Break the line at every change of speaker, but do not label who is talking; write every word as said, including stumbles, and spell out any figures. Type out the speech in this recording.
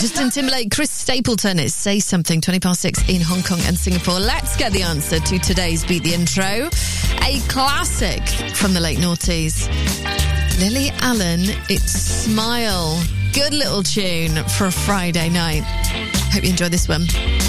Justin Timberlake, Chris Stapleton, it's Say Something, twenty past six in Hong Kong and Singapore. Let's get the answer to today's Beat the Intro. A classic from the late noughties. Lily Allen, it's Smile. Good little tune for a Friday night. Hope you enjoy this one.